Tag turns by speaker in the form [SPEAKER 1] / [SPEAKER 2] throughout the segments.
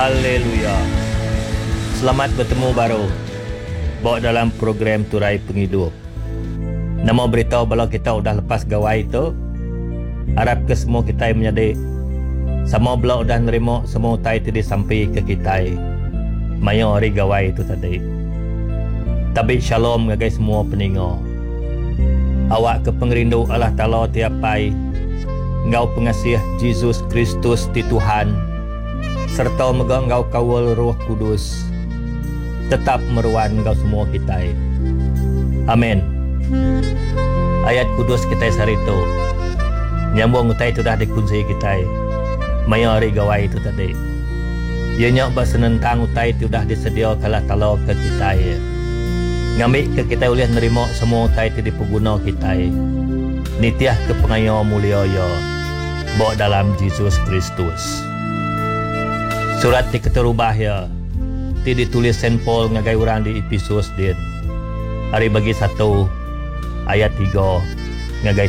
[SPEAKER 1] Haleluya. Selamat bertemu baru bawa dalam program Turai Penghidup. Nama beritahu kalau kita udah lepas gawai itu, harap ke semua kita yang menjadi sama belah udah nerima semua utai itu disampai ke kita mayo hari gawai itu tadi. Tapi shalom ngagai semua peningo. Awak ke pengrindu Allah Ta'ala tiapai, ngau pengasih Yesus Kristus di Tuhan, serta mega ngau kawal Roh Kudus tetap meruan ngau semua kita. Amin. Ayat kudus kita hari itu nyambung utai itu dah dikunci kita mayo hari gawai itu tadi. Ianya bersenentang utai itu dah disedia kalah Ta'ala ke kita ngambil ke kita boleh nerima semua utai itu dipeguna kita nitiah ke pengayo mulia ya bawa dalam Yesus Kristus. Surat di keterubah ya ti ditulis Saint Paul ngagai orang di Efesus din hari bagi 1 ayat 3 ngagai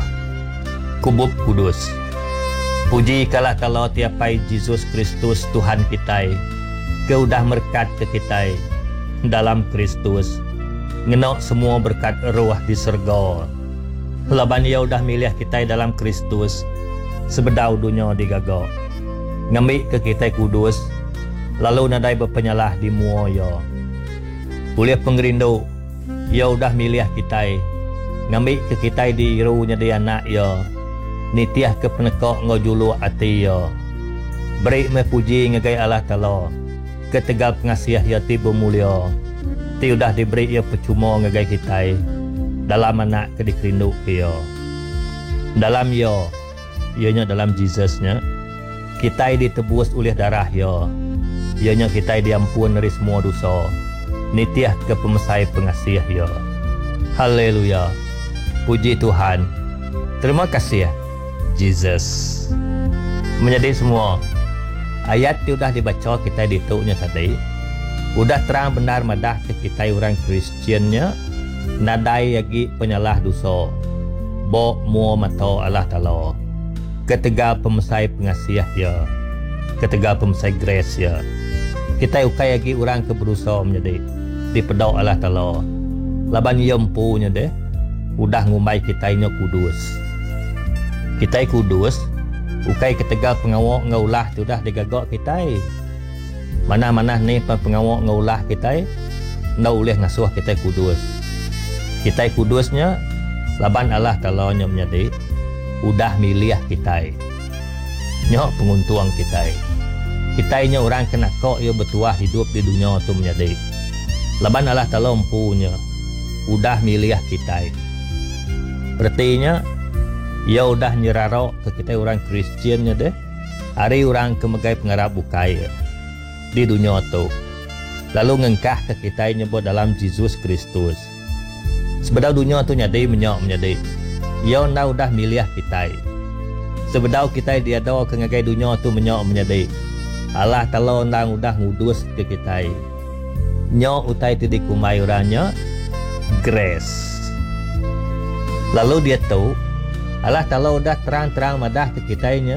[SPEAKER 1] 7 kubub kudus. Puji kalah Ta'ala tiapai Yesus Kristus Tuhan kita ke udah berkat ke kita dalam Kristus ngenok semua berkat roh di surga. Laban ia udah milih kita dalam Kristus sebedau dunia digagak ngambil ke kita kudus lalu nadai berpenyalah di muaya boleh pengerindu ia udah milih kita ngambil ke kita di irunya di anak ya nitiah ke penekak ngajulu ati ya beri mepuji ngagai Allah Ta'ala ketegal pengasih ya tiba mulia ti udah diberi ia percuma ngagai kita dalam anak ke dikerindu ya dalam ya ianya dalam Jesusnya kita ditebus oleh darah ya ianya kita diampun dari semua dosa nitiah ke pemesai pengasih ya. Haleluya. Puji Tuhan. Terima kasih ya Jesus. Menjadi semua ayat itu sudah dibaca kita dituknya tadi udah terang benar madah ke kita orang Kristiannya nadai lagi penyalah dosa bo mua mata Allah Ta'ala ketegal pemesai pengasih ya ketegal pemesai grace ya kita ukai lagi orang ke berusaha menjadi dipedau Allah Ta'ala laban ia empunya deh udah ngumbai kita ini kudus ukai ketegal pengawak ngaulah tu dah digagak kita mana-mana ni pengawak ngaulah kita ndak boleh ngasuh kita kudusnya laban Allah Ta'ala nya menjadi udah milih kita nyok penguntuang kita nya orang kena kok ia bertuah hidup di dunia tu menjadi laban Allah Ta'ala empunya udah milih kita berarti ia udah nyerarok ke kita orang Kristiannya deh hari orang kemegai pengarap bukai di dunia tu lalu ngengkah ke kita nyebut dalam Yesus Kristus sebedau dunia tu nyadai menjadi ia udah milih kita sebedau kita diada ke ngagai dunia tu menjadi Allah Ta'ala udah ngudus ke kita nyok utai tu dikumai orangnya grace lalu dia tahu Allah Ta'ala udah terang-terang madah ke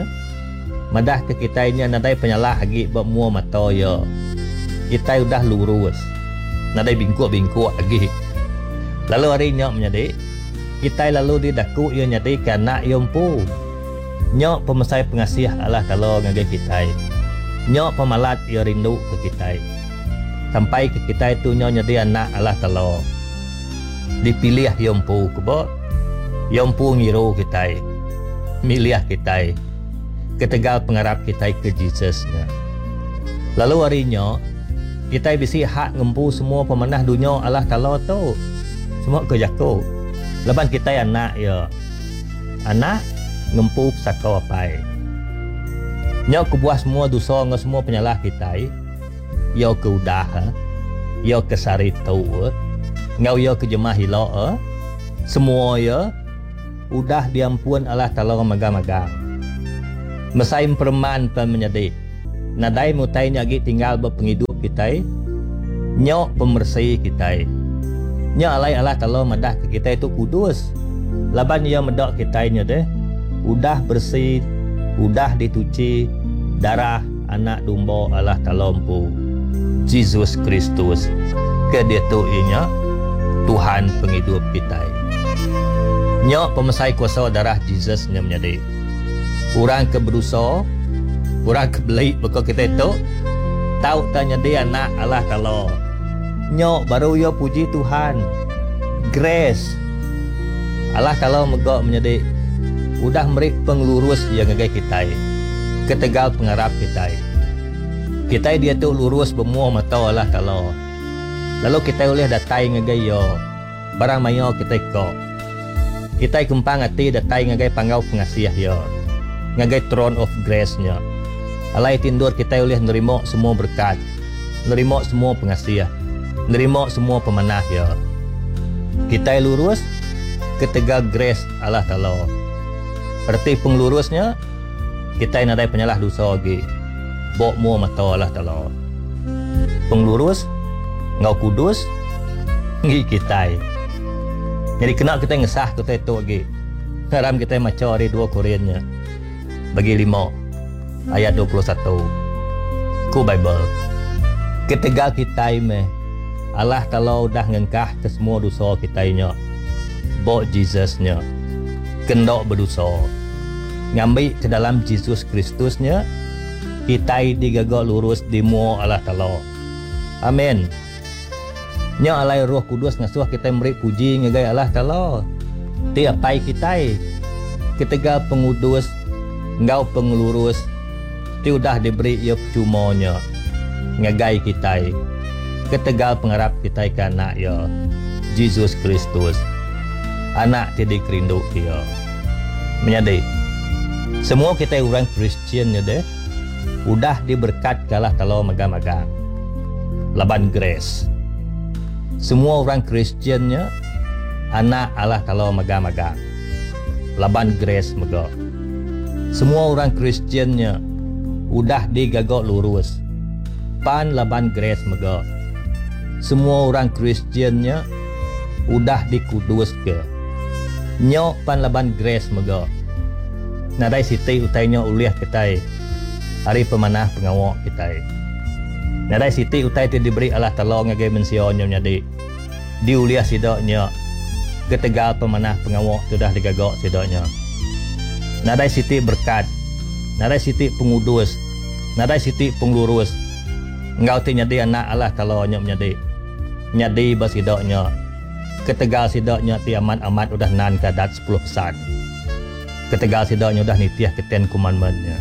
[SPEAKER 1] kita nadai penyalah lagi bermua mata ya kita udah lurus nadai bingkuk lagi lalu hari nyok menjadi kita lalu didaku ia nyadi karena yompu nyok pemesai pengasih Allah Ta'ala ngagai kita nyok pemalat ia rindu ke kita sampai ke kita itu nyok nyadi anak Allah Ta'ala dipilih yompu kebot yompu ngiru kita milih kita ketegal pengarap kita ke Jesusnya lalu harinya kita bisi hak ngempu semua pemanah dunia Allah Ta'ala tu semua kejaku leban kita anak ya anak ngempu sakau apa nyok kebuah semua dosa ngau semua penyalah kita yo ke udah yo ke saritu ngau yo ke jemah hilo semua ya udah diampun Allah Ta'ala magang-magang mesai perman menjadi nadai mutai nyagi tinggal berpenghidup kita nyok pemersih kita nyok alai Allah Ta'ala madah ke kita itu kudus laban ia medak kita deh udah bersih udah dituci darah anak domba Allah Ta'ala empu Jesus Kristus ke dia tu inya Tuhan penghidup kita. Nya pemesai kuasa darah Jesus nya menjadi orang ke berusaha, orang ke beli bekal kita itu tahu tanya dia anak Allah Ta'ala. Nya baru ya puji Tuhan. Grace Allah Ta'ala megak menjadi udah merik penglurus yang ngagai kita ketegal pengarap kita dia tu lurus bermuah mata Allah Ta'ala. Lalu kita boleh datai ngagai yo barang mayo kita kok kita kempang hati datai ngagai panggau pengasih yo ngagai throne of grace nya alai tindur kita boleh nerima semua berkat, nerima semua pengasih, nerima semua pemanah yo kita lurus ketegal grace Allah Ta'ala. Erti penglurusnya kita nadai penyalah dosa lagi bok mu mata Allah Ta'ala. Penglurus ngau kudus ngi kita. Jadi kena kita ngesah kita itu lagi. Haram kita macam hari 2 Korinnya bagi 5 ayat 21 ku Bible. Ketegal kita me Allah Ta'ala dah ngengkah ke semua dosa kita nya. Bok Jesusnya kendok berdosa ngambil ke dalam Jesus Kristusnya kita digagak lurus di muka Allah Ta'ala. Amin. Nya alai Roh Kudus ngasuh kita memberi puji ngagai Allah Ta'ala. Tiapai kita ketegal pengudus ngau pengelurus ti udah diberi ia percumanya ngagai kita ketegal pengharap kita ke anak ya Jesus Kristus anak tidak kerindu dia menyadari semua kita orang Kristian ya deh udah diberkat kalah kalau maga-maga laban grace. Semua orang Kristiannya anak Allah kalau maga-maga laban grace maga. Semua orang Kristiannya udah digagak lurus pan laban grace maga. Semua orang Kristiannya udah dikudus ke nyok pan laban grace maga. Nadai siti utainya uliah kita hari pemanah pengawak kita. Nadai siti utai ti diberi Allah Ta'ala ngagai mensionnya nyadi diuliah sidaknya ketegal pemanah pengawak sudah digagak sidaknya. Nadai siti berkat, nadai siti pengudus, nadai siti penglurus engkau ti nyadi anak Allah Ta'ala nyadi nyadi basidaknya ketegal sidaknya ti amat udah nan kadat 10 pesan. Ketegal sidaknya udah nitiah keten commandment-nya.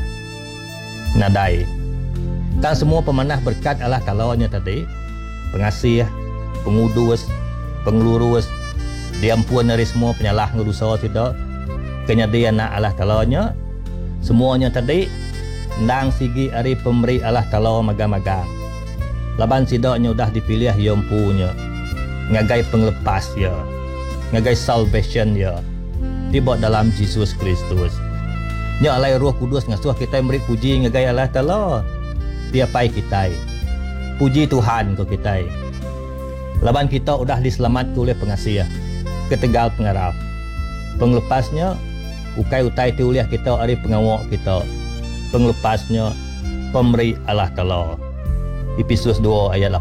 [SPEAKER 1] Nadai kan semua pemanah berkat Allah Ta'ala-nya tadi pengasih, pengudus, penglurus, diampun dari semua penyalah ngerusa tidak kenyadian Allah Ta'ala-nya semuanya tadi ndang sigi ari pemberi Allah Ta'ala maga-maga. Laban sidaknya udah dipilih yompunya ngagai penglepas ya, ngagai salvation ya tiba dalam Jesus Kristus. Nya alai Roh Kudus ngasuh kita memberi puji ngagai Allah Ta'ala. Tiapai kita puji Tuhan ke kita. Laban kita udah diselamatkan oleh pengasih ketegal pengarap. Penglepasnya ukai-utai tu uliah kita ari pengawak kita. Penglepasnya pemberi Allah Ta'ala. Efesus 2 ayat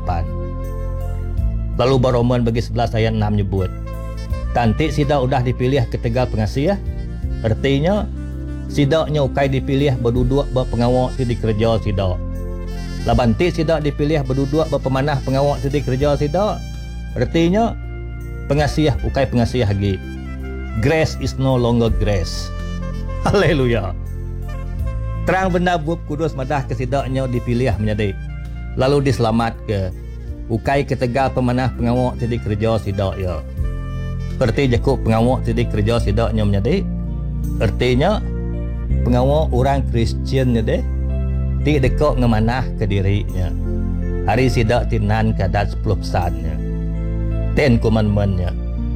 [SPEAKER 1] 8. Lalu Baroman bagi 11 ayat 6 nyebut tantik sidak udah dipilih ketegal pengasih artinya sidaknya ukai dipilih berduduk berpengawak di kerja sidak. Laban tik sidak dipilih berduduk berpemanah pengawak di kerja sidak artinya pengasih ukai pengasih lagi. Grace is no longer grace. Haleluya. Terang benda bub kudus madah kesidaknya dipilih menjadi lalu diselamat ke ukai ketegal pemanah pengawak di kerja sidak ya. Erti jakuk pengawak di kerja sidaknya menjadi artinya pengawak orang Kristian deh ti dekok ngemanah ke dirinya. Hari sidak tinan kadat 10 pesannya. 10 commandment-nya.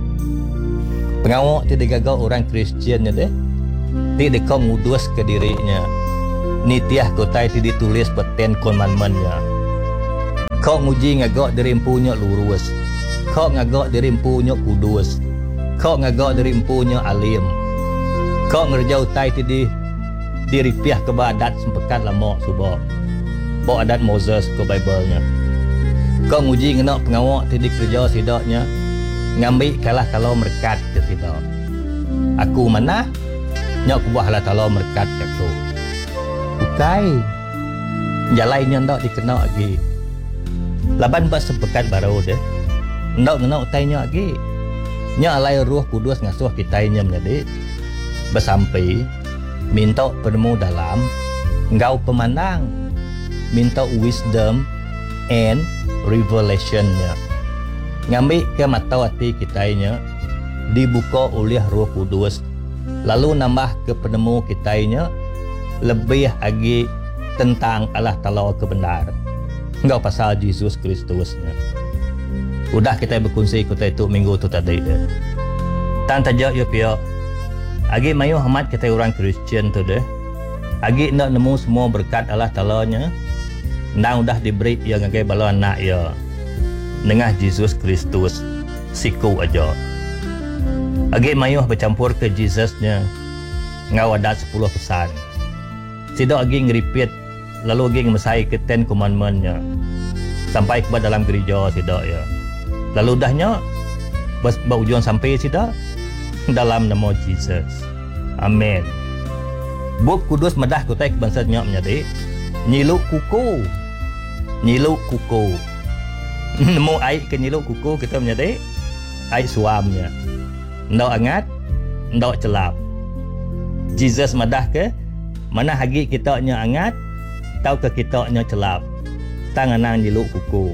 [SPEAKER 1] Pengawak ti digagak orang Kristian deh ti dekok ngudus ke dirinya. Nitiah kotai ti ditulis per 10 commandment-nya. Kau nguji ngagak dirimpunya lurus. Kau ngagak dirimpunya kudus. Kau ngagak dirimpunya alim. Kau ngerjau tai ti diripiah ke badat sempekat lama subak. bawa adat Moses ke Bible-nya. Kau nguji kena pengawak tidak kerja sidaknya ngambil kalah talau merkat ke sidak. Aku mana? Nyok buah lah talau merkat ke aku. Bukai. Jalainya ndak dikena lagi. Laban bas sepekat baru deh. Ndak kena utainya lagi. Nya alai Roh Kudus ngasuh kitanya menjadi bersampai minta penemu dalam engkau pemandang, minta wisdom and revelation-nya. Ngambil ke mata hati kitanya dibuka oleh Roh Kudus, lalu nambah ke penemu kitanya lebih lagi tentang Allah Ta'ala kebenar. Engkau pasal Yesus Kristusnya. Udah kita berkongsi kita itu minggu tu tadi deh. Tan tajak yo pio. Agi mayu hamat kita orang Kristian tu deh. Agi nak nemu semua berkat Allah Ta'ala-nya. Nang udah diberi yang ngagai bala anak ya. Dengan Yesus Kristus siku aja. Agi mayu bercampur ke Yesusnya. Ngau ada 10 pesan. Sidak agi ngeripit lalu agi ngemesai ke 10 commandment-nya. Sampai ke dalam gereja sidak ya. Lalu dahnya berujung sampai sidak dalam nama Jesus. Amin. Buk Kudus medah kutai kebangsanya menjadi nyiluk kuku. Nyiluk kuku. Nemu air ke nyiluk kuku kita menjadi air suamnya. Ndak angat, ndak celap. Jesus medah ke mana hagi kita nya angat, tau ke kita nya celap. Tangan nyiluk kuku.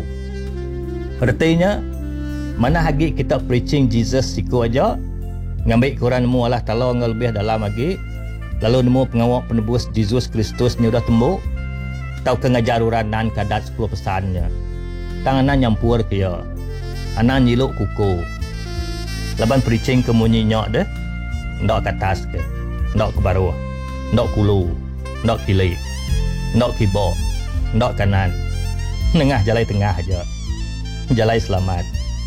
[SPEAKER 1] Artinya mana hagi kita preaching Jesus siku aja, ngambil Quran nemu Allah Ta'ala lebih dalam lagi, lalu nemu pengawak penebus Yesus Kristus ni udah tembuk, tau ke ngajaruran nan kadat 10 pesannya. Tanganan nyampur ke ya, anak nyiluk kuku. Laban preaching ke munyi nyok deh, ndak ke atas ke, ndak ke bawah, ndak kulu, ndak kiri, ndak kibok, ndak kanan, nengah jalai tengah aja, jalai selamat.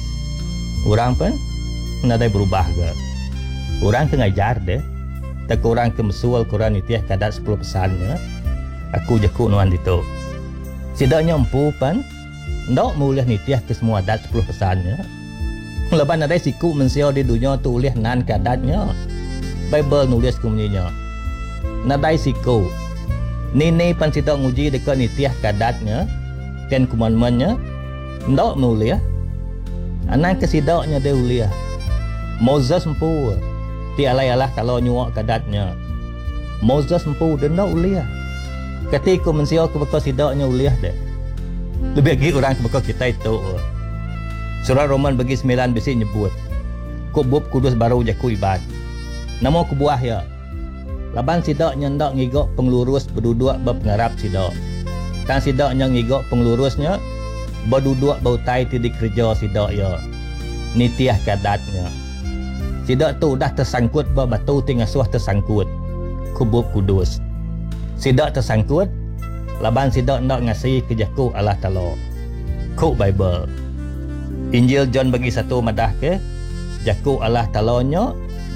[SPEAKER 1] Orang pun nadai berubah ke. Orang ke ngajar deh. Tak orang ke mesual Quran itu kadat 10 pesannya. Aku jaku nuan itu. Sidaknya empu pun ndak mulih nitiah ke semua adat 10 pesannya. Lepas nadai siku mensiau di dunia tu ulih nan kadatnya. Bible nulis kemudiannya. Nadai siku. Nini pan sidak nguji dekat nitiah kadatnya. 10 commandment-nya. Ndak mulih. Anak kesidaknya dia uliah. Moses empu. Ti alai-alah kalau nyuak kadatnya. Moses empu dia nak uliah. Ketika mensiau ke bekal sidaknya uliah deh. Lebih lagi orang ke bekal kita itu. Surah Roman bagi 9 besi nyebut. Kubub Kudus baru jaku ibad. Nama kubuah ya. Laban sidaknya ndak ngigok pengelurus berduduk berpengarap sidak. Kan sidaknya ngigok pengelurusnya berduduk bautai tidak kerja sidak ya. Nitiah kadatnya. Sidak tu dah tersangkut berbatu tinggal suah tersangkut. Kubub Kudus. Sidak tersangkut. Laban sidak nak ngasih kejaku Allah Ta'ala. Kuk Bible. Injil John bagi satu madah ke. Jaku Allah Ta'ala-nya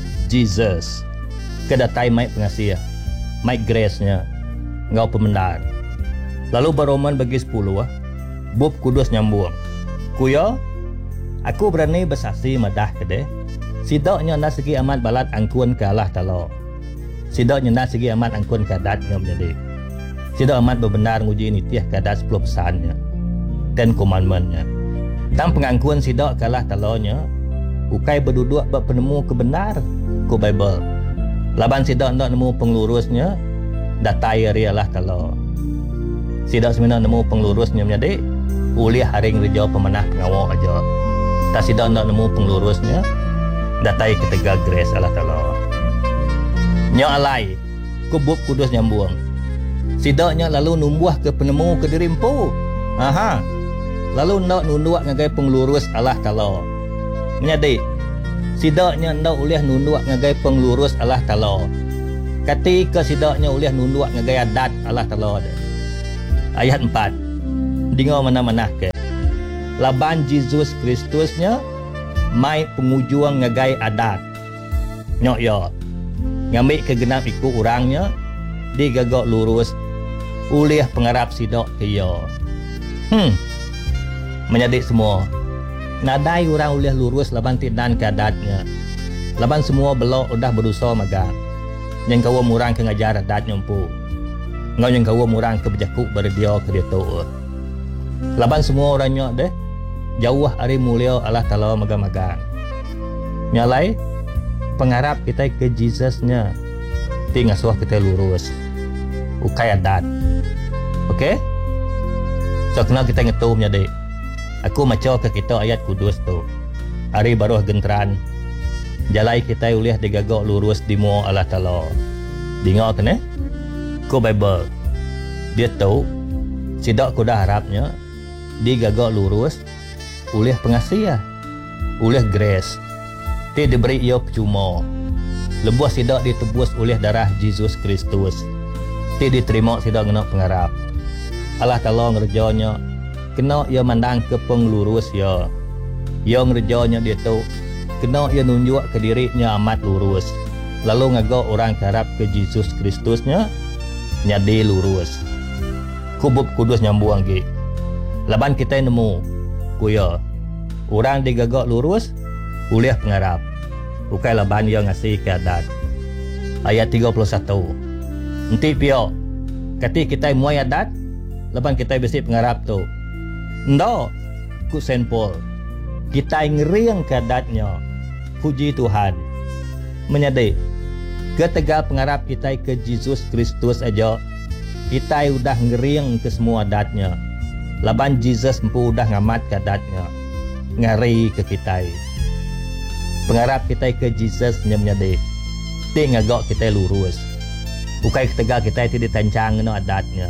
[SPEAKER 1] Jesus. Kedatai maik pengasih. Maik grace-nya. Ngau pemendar. Lalu Baroman bagi 10 Bub Kudus nyambung. Kuya, aku berani bersaksi madah ke deh. Sidaknya nak segi amat balat angkun ke Allah Ta'ala. Sidaknya nak segi amat angkun ke adatnya menjadi. Sidak amat berbenar nguji nitiah ke adat 10 pesannya. 10 commandment-nya. Tam pengangkuan sidak ke Allah Ta'ala-nya. Ukai berduduk berpenemu kebenar ke Bible. Laban sidak nak nemu pengelurusnya. Datai dari Allah Ta'ala. Sidak sebenarnya nemu pengelurusnya menjadi. Ulih haring reja pemenah pengawak aja. Tak sidak nak nemu pengelurusnya. Datai ketegak grace Allah Ta'ala. Nya alai. Kubub Kudus nyambung. Sidaknya lalu numbuh ke penemu ke dirimpu. Aha. Lalu nak nunduk ngagai pengelurus Allah Ta'ala. Menjadi. Sidaknya nak ulih nunduk ngagai pengelurus Allah Ta'ala. Ketika sidaknya ulih nunduk ngagai adat Allah Ta'ala. Ayat 4. Dengar mana-mana ke. Laban Yesus Kristusnya mai pengujuang ngagai adat. Nyok ya. Ngambil kegenap ikut orangnya digagak lurus Uliah pengarap sidok ke yo. Menyadik semua. Nadai orang uliah lurus laban tidan ke adatnya. Laban semua belok udah berusaha magang. Yang kau murang ke ngajar adatnya empu. Ngau yang kau murang ke berjakuk berdia ke dia tu. Laban semua orangnya deh. Jauh hari mulia Allah Ta'ala magang-magang. Nyalai pengharap kita ke Jesusnya. Ti ngasuh kita lurus. Ukai adat. Okey? So kena kita ngetumnya dek. Aku maco ke kita ayat kudus tu. Hari baru gentran. Jalai kita uliah digagak lurus di mua Allah Ta'ala. Dengar kena? Ko Bible. Dia tahu sidak ku dah harapnya digagak lurus uliah pengasih, uliah grace. Ti diberi ia percuma. Lebuh sidak ditebus uliah darah Yesus Kristus. Ti diterima sidak kena pengharap. Allah Ta'ala ngerjanya kena ia mandang ke penglurus ya. Ia ngerjanya dia tahu kena ia nunjuk ke dirinya amat lurus. Lalu ngagak orang harap ke Yesus Kristusnya nyadi lurus. Kubub kudus nyambung lagi. Laban kita nemu kuya orang digagak lurus uliah pengharap. Bukai laban yang ngasih ke adat. Ayat 31. Nanti pio kati kita muai adat laban kita besi pengharap tu. Ndak ku senpol. Kita ngeriang ke adatnya. Puji Tuhan. Menyadari ketegal pengharap kita ke Yesus Kristus aja. Kita udah ngeriang ke semua adatnya. Laban Yesus empu udah ngamat ke adatnya. Ngari ke kita. Pengharap kita ke Yesus menyadari. Ti ngagak kita lurus. Bukai ketegal kita ti ditancang no adatnya.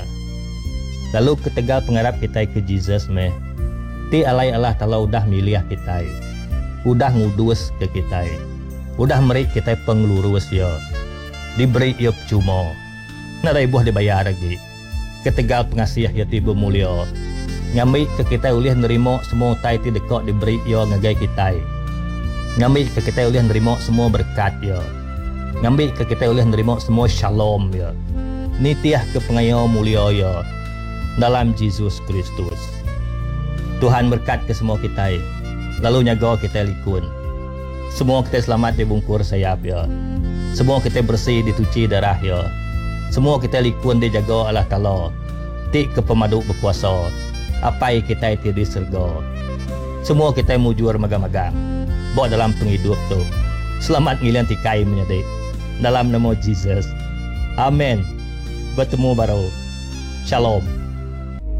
[SPEAKER 1] Lalu ketegal pengharap kita ke Yesus meh. Ti alai Allah Ta'ala udah milih kita. Udah ngudus ke kita. Udah meri kita penglurus ya. Diberi ia cuma. Nadai buah dibayar lagi. Ketegal pengasih ya tiba mulia. Ngambil ke kita uliah nerima semua tai ti dekat diberi ia ngagai kita. Ngambil ke kita uliah nerima semua berkat ya. Ngambil ke kita uliah nerima semua shalom ya. Nitiah ke pengayau mulia ya. Dalam Yesus Kristus. Tuhan berkat ke semua kita. Lalu nyaga kita likun. Semua kita selamat dibungkur sayap ya. Semua kita bersih dituci darah ya. Semua kita likun dijaga Allah Ta'ala. Tik ke pemadu berkuasa. Apa kita itu di surga. Semua kita mujur magang-magang. Bawa dalam penghidup tu. Selamat ngilian tikai menyadari. Dalam nama Jesus. Amin. Bertemu baru. Shalom.